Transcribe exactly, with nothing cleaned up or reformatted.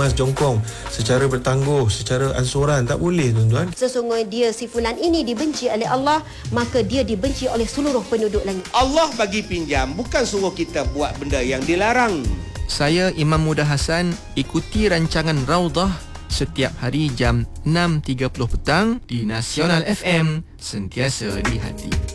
mengemas jongkong secara bertangguh, secara ansuran. Tak boleh, tuan-tuan. Sesungguhnya dia si fulan ini dibenci oleh Allah, maka dia dibenci oleh seluruh penduduk langit. Allah bagi pinjam, bukan suruh kita buat benda yang dilarang. Saya Imam Muda Hassan, ikuti rancangan Raudhah setiap hari jam enam tiga puluh petang di Nasional F M, sentiasa di hati.